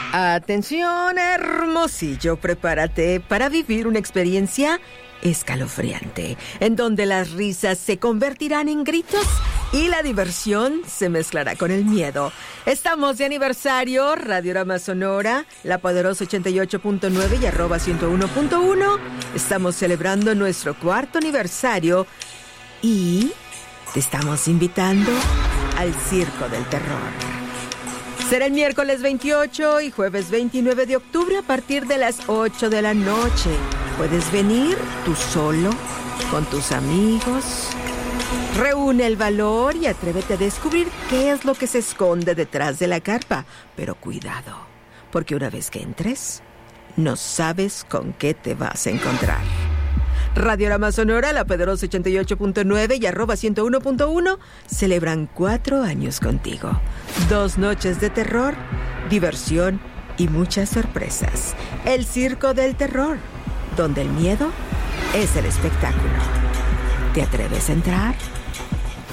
Atención, Hermosillo, prepárate para vivir una experiencia escalofriante, en donde las risas se convertirán en gritos y la diversión se mezclará con el miedo. Estamos de aniversario, Radiorama Sonora, La Poderosa 88.9 y @101.1. Estamos celebrando nuestro 4º aniversario y te estamos invitando al Circo del Terror. Será el miércoles 28 y jueves 29 de octubre a partir de las 8 de la noche. Puedes venir tú solo, con tus amigos. Reúne el valor y atrévete a descubrir qué es lo que se esconde detrás de la carpa. Pero cuidado, porque una vez que entres, no sabes con qué te vas a encontrar. Radiorama Sonora, La Poderosa 88.9 y @101.1 celebran 4 años contigo. 2 noches de terror, diversión y muchas sorpresas. El Circo del Terror, donde el miedo es el espectáculo. ¿Te atreves a entrar?